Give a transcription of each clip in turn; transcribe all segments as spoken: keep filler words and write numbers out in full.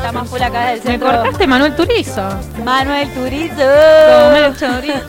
estamos full acá del Me centro. cortaste Manuel Turizo. Manuel Turizo. Comer chorizo.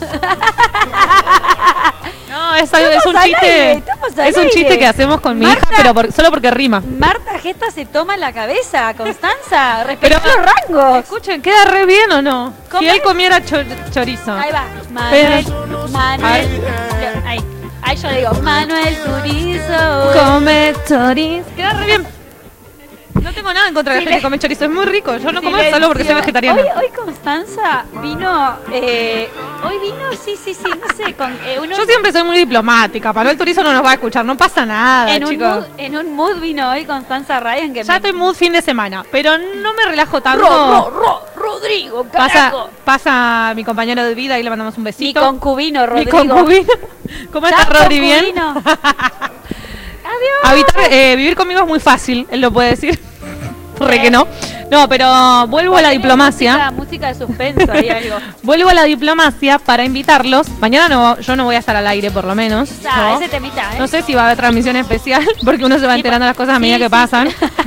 No, es, algo- es un al chiste. aire, estamos al Es un aire. chiste que hacemos con mi Marta- hija, pero por- solo porque rima. Marta Gesta se toma la cabeza, Constanza, respetá Pero- los rangos. Escuchen, ¿queda re bien o no? Si ¿Cómo él es? comiera cho- chorizo. Ahí va. Manuel, Pero- Manuel. Yo- Ahí, ahí yo digo, Manuel Turizo. Come chorizo. Queda re bien. No tengo nada en contra de la gente que come chorizo. Es muy rico. Yo no como Silencio. solo porque soy vegetariana. Hoy, hoy Constanza vino, eh, hoy vino, sí, sí, sí, no sé, con eh, uno, Yo siempre soy muy diplomática. Manuel Turizo no nos va a escuchar. No pasa nada, en un, chicos. mood, en un mood vino hoy Constanza Ryan que Ya me... estoy mood fin de semana, pero no me relajo tanto. Ro, ro, ro, Rodrigo, Pasa, carajo. pasa mi compañero de vida y le mandamos un Mi besito. concubino, Mi Rodrigo. concubino. ¿Cómo Ya, está Rodri? ¿Bien? concubino. Adiós. Habitar, eh, vivir conmigo es muy fácil, él lo puede decir. Re que no. No, pero vuelvo a la diplomacia. Música, música de suspenso, ahí algo. Vuelvo a la diplomacia para invitarlos. Mañana no, yo no voy a estar al aire, por lo menos. Ya, ¿no? ese temita, ¿eh? No sé si va a haber transmisión especial, porque uno se va Sí, enterando de las cosas a sí, medida que sí, pasan.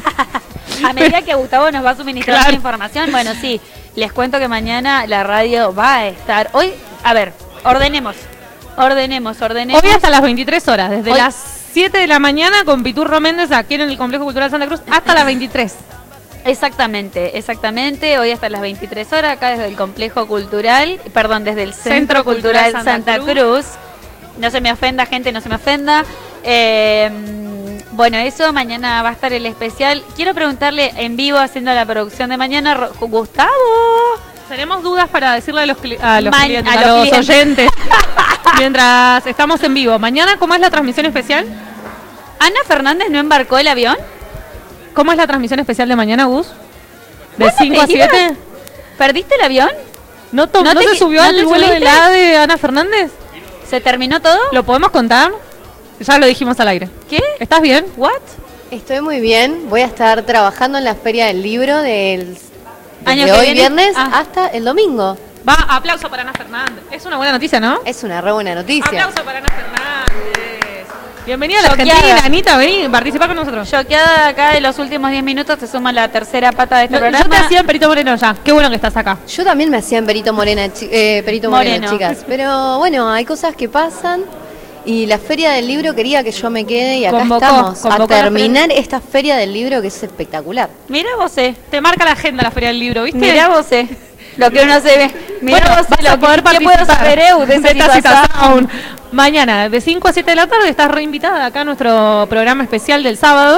A medida que Gustavo nos va suministrando Claro. la información, bueno, sí, les cuento que mañana la radio va a estar. Hoy, a ver, ordenemos, ordenemos, ordenemos. Hoy hasta las veintitrés horas, desde Hoy- las siete de la mañana con Piturro Méndez aquí en el Complejo Cultural Santa Cruz hasta las veintitrés. Exactamente, exactamente. Hoy hasta las veintitrés horas, acá desde el Complejo Cultural, perdón, desde el Centro, Centro Cultural, Cultural Santa, Santa Cruz. No se me ofenda, gente, no se me ofenda. Eh, bueno, eso, mañana va a estar el especial. Quiero preguntarle en vivo, haciendo la producción de mañana, Ro- Gustavo. Tenemos dudas para decirle a los, cli- a los, Ma- clientes, a a los los clientes. oyentes mientras estamos en vivo. Mañana, ¿cómo es la transmisión especial? ¿Ana Fernández no embarcó el avión? ¿Cómo es la transmisión especial de mañana, Gus? ¿De ¿Vos no cinco a te ibas? siete? ¿Perdiste el avión? ¿No, to- ¿No ¿no te se qui- subió no al te vuelo de subiste? la de Ana Fernández? ¿Se terminó todo? ¿Lo podemos contar? Ya lo dijimos al aire. ¿Qué? ¿Estás bien? ¿What? Estoy muy bien. Voy a estar trabajando en la Feria del Libro del Año de que hoy viene. viernes Ah. hasta el domingo. Va, aplauso para Ana Fernández. Es una buena noticia, ¿no? Es una re buena noticia. Aplauso para Ana Fernández. Bienvenida a la Choqueada. Argentina, Anita, vení, participá con nosotros. Choqueada acá de los últimos diez minutos, te suma la tercera pata de este No, yo programa. te hacía en Perito Moreno ya. Qué bueno que estás acá. Yo también me hacía en Perito Morena, chi- eh, Perito Moreno, Moreno. chicas. Pero bueno, hay cosas que pasan. Y la Feria del Libro quería que yo me quede y acá Convocó, estamos convocó a la terminar esta Feria del Libro que es espectacular. Mira vos, eh. Te marca la agenda la Feria del Libro, ¿viste? Mira vos, eh. Lo que uno se ve. Mira Bueno, vos, vas eh, a lo poder que, ¿qué puedo participar saber, Eu, de de esa esta situación? situación. Mañana, de cinco a siete de la tarde, estás reinvitada acá a nuestro programa especial del sábado.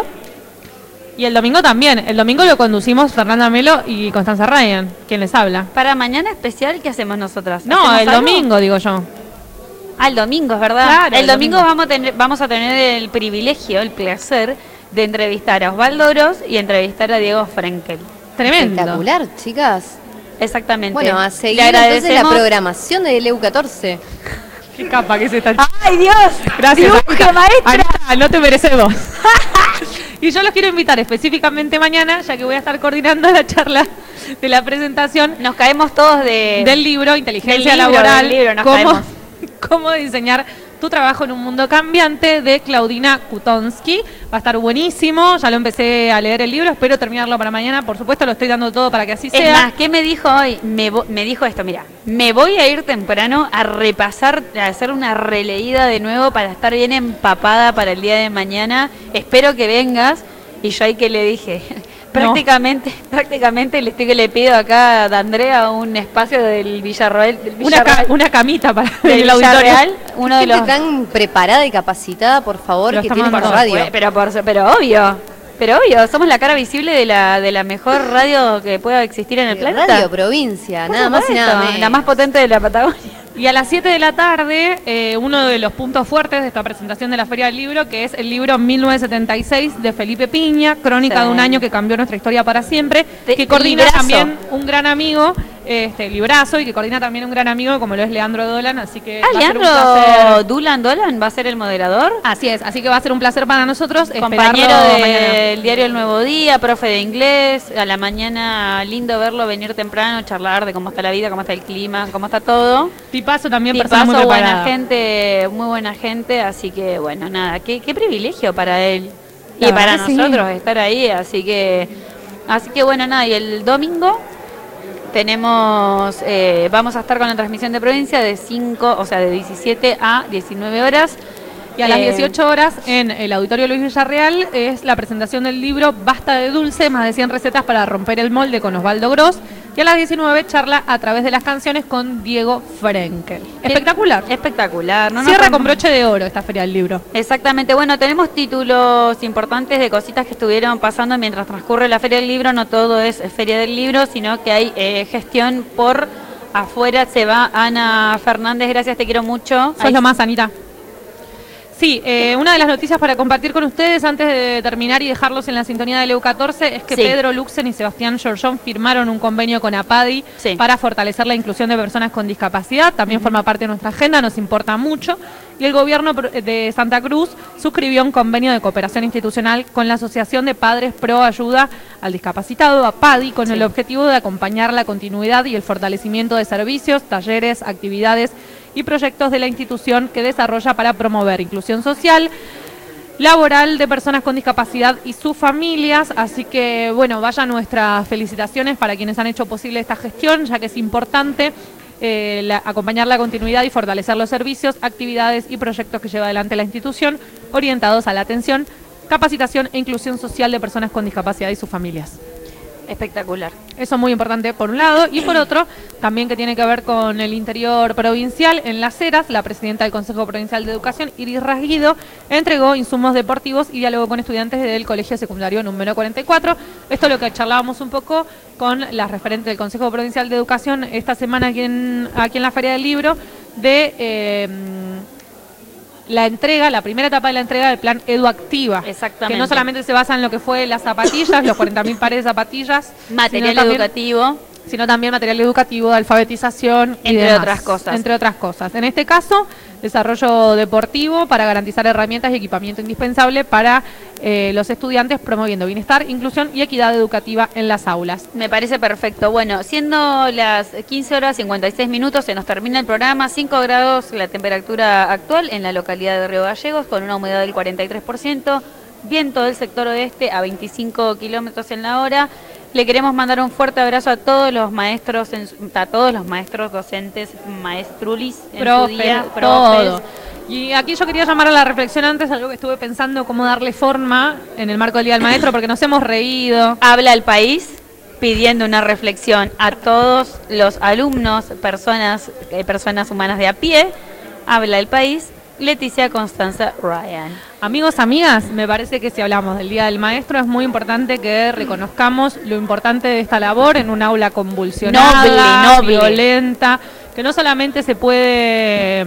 Y el domingo también. El domingo lo conducimos Fernanda Melo y Constanza Ryan, quien les habla. Para mañana especial, ¿qué hacemos nosotras? No, ¿Hacemos el algo? domingo, digo yo. Ah, el domingo, es verdad. Claro, el el domingo, domingo. Vamos, a tener, vamos a tener el privilegio, el placer de entrevistar a Osvaldo Oroz y entrevistar a Diego Frenkel. Tremendo. Espectacular, chicas. Exactamente. Bueno, a Le seguir entonces la agradecemos- programación de L U catorce. Qué capa que es esta. ¡Ay, Dios! Gracias. ¡Dibuje, Anita. maestra! Anita, no te merecemos. Y yo los quiero invitar específicamente mañana, ya que voy a estar coordinando la charla de la presentación Nos caemos todos de... del libro Inteligencia del libro, Laboral, del libro, nos cómo, caemos. cómo diseñar tu trabajo en un mundo cambiante, de Claudina Kutonsky. Va a estar buenísimo, ya lo empecé a leer el libro, espero terminarlo para mañana, por supuesto lo estoy dando todo para que así Es sea. más, ¿qué me dijo hoy? Me, vo- me dijo esto, mira, me voy a ir temprano a repasar, a hacer una releída de nuevo para estar bien empapada para el día de mañana. Espero que vengas. Y yo ahí que le dije, prácticamente, prácticamente le estoy que le pido acá a Andrea un espacio del Villarroel, del una, ca- Villarroel, una camita para del el auditorio. Villarreal, uno de Gente los tan preparada y capacitada, por favor, Lo que estamos tiene por dando. radio. Pero, por, pero obvio, pero obvio, somos la cara visible de la de la mejor radio que pueda existir en el planeta. Radio Provincia, Por nada más y supuesto, nada menos. la más potente de la Patagonia. Y a las siete de la tarde, eh, uno de los puntos fuertes de esta presentación de la Feria del Libro, que es el libro mil novecientos setenta y seis de Felipe Piña, Crónica Sí. de un año que cambió nuestra historia para siempre, De- que coordina librazo. también un gran amigo, este librazo, y que coordina también un gran amigo como lo es Leandro Dolan, así que Ah, va a ser un Leandro placer. Dulan Dolan va a ser el moderador. Así es, así que va a ser un placer para nosotros Compañero esperarlo mañana. del diario El Nuevo Día, profe de inglés. A la mañana, lindo verlo venir temprano, charlar de cómo está la vida, cómo está el clima, cómo está todo. Tipazo también, persona Tipazo, muy buena preparada. gente, muy buena gente. Así que, bueno, nada, qué, qué privilegio para él. La y para verdad que sí. nosotros estar ahí. Así que, Así que bueno, nada, y el domingo tenemos, eh, vamos a estar con la transmisión de provincia de cinco, o sea, de diecisiete a diecinueve horas. Y a las Eh, dieciocho horas en el Auditorio Luis Villarreal es la presentación del libro Basta de Dulce, más de cien recetas para romper el molde con Osvaldo Gross. Y a las diecinueve charla a través de las canciones con Diego Frenkel. Espectacular. Espectacular. No nos Cierra rom- con broche de oro esta Feria del Libro. Exactamente, bueno, tenemos títulos importantes de cositas que estuvieron pasando mientras transcurre la Feria del Libro. No todo es Feria del Libro, sino que hay eh, gestión por afuera. Se va Ana Fernández, gracias, te quiero mucho. Sos Ahí- lo más, Anita. Sí, eh, una de las noticias para compartir con ustedes antes de terminar y dejarlos en la sintonía del E U catorce es que Sí. Pedro Luxen y Sebastián Giorgión firmaron un convenio con APADI Sí. para fortalecer la inclusión de personas con discapacidad. También forma parte de nuestra agenda, nos importa mucho. Y el gobierno pro- de Santa Cruz suscribió un convenio de cooperación institucional con la Asociación de Padres Pro Ayuda al Discapacitado, APADI, con Sí. el objetivo de acompañar la continuidad y el fortalecimiento de servicios, talleres, actividades y proyectos de la institución que desarrolla para promover inclusión social, laboral de personas con discapacidad y sus familias. Así que, bueno, vayan nuestras felicitaciones para quienes han hecho posible esta gestión, ya que es importante eh, la- acompañar la continuidad y fortalecer los servicios, actividades y proyectos que lleva adelante la institución, orientados a la atención, capacitación e inclusión social de personas con discapacidad y sus familias. Espectacular. Eso es muy importante por un lado, y por otro, también que tiene que ver con el interior provincial. En Las Heras, la presidenta del Consejo Provincial de Educación, Iris Rasguido, entregó insumos deportivos y dialogó con estudiantes del Colegio Secundario número cuarenta y cuatro. Esto es lo que charlábamos un poco con las referentes del Consejo Provincial de Educación esta semana aquí en, aquí en la Feria del Libro, de eh, la entrega, la primera etapa de la entrega del plan EduActiva. Exactamente. Que no solamente se basa en lo que fue las zapatillas, los cuarenta mil pares de zapatillas, Material sino también- educativo. sino también material educativo, de alfabetización y Entre demás. otras cosas. Entre otras cosas. En este caso, desarrollo deportivo para garantizar herramientas y equipamiento indispensable para eh, los estudiantes, promoviendo bienestar, inclusión y equidad educativa en las aulas. Me parece perfecto. Bueno, siendo las quince horas cincuenta y seis minutos, se nos termina el programa. cinco grados la temperatura actual en la localidad de Río Gallegos, con una humedad del cuarenta y tres por ciento. Viento del sector oeste a veinticinco kilómetros en la hora. Le queremos mandar un fuerte abrazo a todos los maestros, en su- a todos los maestros, docentes, maestrulis en su Profe, día, todo. profes. Y aquí yo quería llamar a la reflexión antes, algo que estuve pensando, cómo darle forma en el marco del Día del Maestro, porque nos hemos reído. Habla el país pidiendo una reflexión a todos los alumnos, personas, eh, personas humanas de a pie. Habla el país, Leticia Constanza Ryan. Amigos, amigas, me parece que si hablamos del Día del Maestro es muy importante que reconozcamos lo importante de esta labor en un aula convulsionada, Noble, noble. violenta, que no solamente se puede...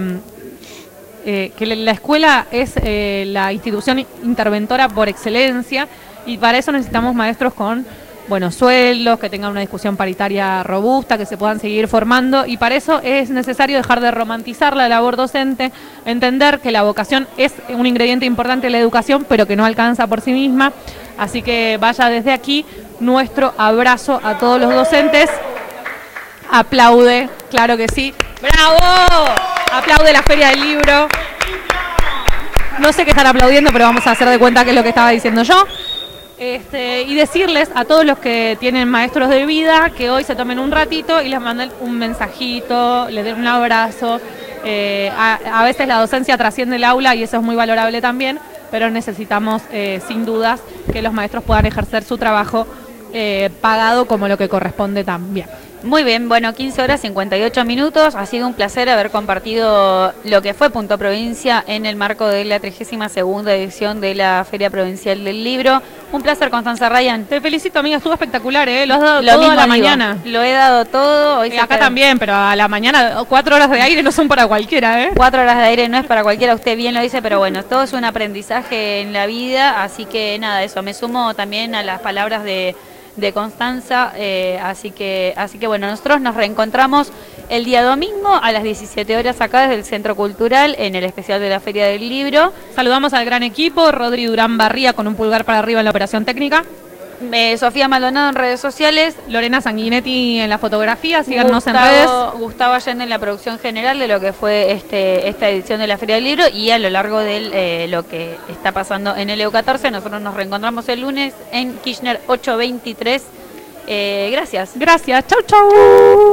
eh, que la escuela es eh, la institución interventora por excelencia, y para eso necesitamos maestros con buenos sueldos, que tengan una discusión paritaria robusta, que se puedan seguir formando, y para eso es necesario dejar de romantizar la labor docente, entender que la vocación es un ingrediente importante de la educación, pero que no alcanza por sí misma. Así que vaya desde aquí nuestro abrazo a todos los docentes. Aplaude, claro que sí. ¡Bravo! Aplaude la Feria del Libro. No sé qué están aplaudiendo, pero vamos a hacer de cuenta que es lo que estaba diciendo yo. Este, y decirles a todos los que tienen maestros de vida que hoy se tomen un ratito y les manden un mensajito, les den un abrazo. Eh, a, a veces la docencia trasciende el aula y eso es muy valorable también, pero necesitamos eh, sin dudas que los maestros puedan ejercer su trabajo eh, pagado como lo que corresponde también. Muy bien, bueno, quince horas cincuenta y ocho minutos. Ha sido un placer haber compartido lo que fue Punto Provincia en el marco de la trigésima segunda edición de la Feria Provincial del Libro. Un placer, Constanza Ryan. Te felicito, amiga, estuvo espectacular, ¿eh? Lo has dado Lo todo mismo a la digo, mañana. Lo he dado todo. Hoy Eh, se acá espera- también, pero a la mañana, cuatro horas de aire no son para cualquiera, ¿eh? Cuatro horas de aire no es para cualquiera, usted bien lo dice, pero bueno, todo es un aprendizaje en la vida, así que nada, eso, me sumo también a las palabras de, de Constanza, eh, así que así que bueno, nosotros nos reencontramos el día domingo a las diecisiete horas acá desde el Centro Cultural en el especial de la Feria del Libro. Saludamos al gran equipo, Rodri Durán Barría con un pulgar para arriba en la operación técnica, Eh, Sofía Maldonado en redes sociales, Lorena Sanguinetti en la fotografía, síganos en Gustavo- redes. Gustavo Allende en la producción general de lo que fue este esta edición de la Feria del Libro y a lo largo de lo que está pasando en el E U catorce. Nosotros nos reencontramos el lunes en Kirchner ochocientos veintitrés Eh, gracias. Gracias. Chau, chau.